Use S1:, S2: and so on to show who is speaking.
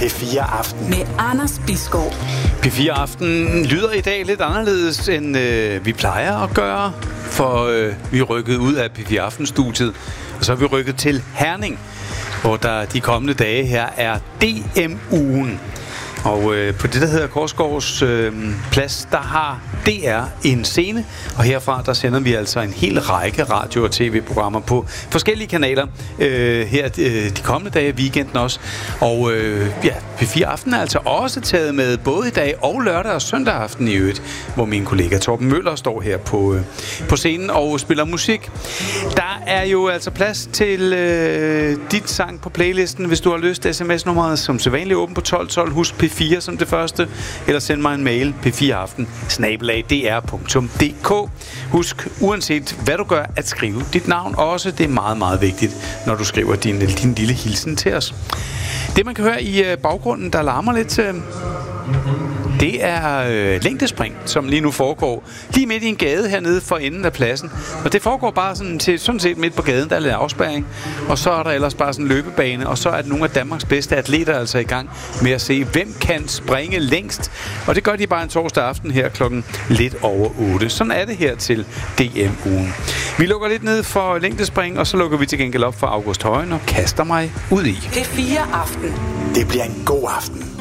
S1: P4 Aften
S2: med Anders Bisgaard.
S3: P4 Aften lyder i dag lidt anderledes, end vi plejer at gøre, for vi er rykket ud af P4 Aften-studiet, og så er vi rykket til Herning, hvor der de kommende dage her er DM-ugen. Og på det, der hedder Korsgaards plads, der har DR en scene, og herfra der sender vi altså en hel række radio- og tv-programmer på forskellige kanaler her de kommende dage, weekenden også. Og P4 Aften er altså også taget med både i dag og lørdag og søndag aften i øvrigt, hvor min kollega Torben Møller står her på scenen og spiller musik. Der er jo altså plads til dit sang på playlisten, hvis du har lyst. SMS-nummeret som sædvanligt åben på 1212. Husk P4 som det første, eller send mig en mail p4aften@dr.dk. Husk, uanset hvad du gør, at skrive dit navn også. Det er meget, meget vigtigt, når du skriver din lille hilsen til os. Det, man kan høre i baggrunden, der larmer lidt, det er længdespring, som lige nu foregår lige midt i en gade hernede for enden af pladsen. Og det foregår bare sådan set midt på gaden, der er lidt afspærring. Og så er der ellers bare sådan en løbebane, og så er nogle af Danmarks bedste atleter altså i gang med at se, hvem kan springe længst. Og det gør de bare en torsdag aften her klokken lidt over 8. Sådan er det her til DM-ugen. Vi lukker lidt ned for længdespring, og så lukker vi til gengæld op for August Højen og kaster mig ud i.
S2: P4 Aften.
S1: Det bliver en god aften.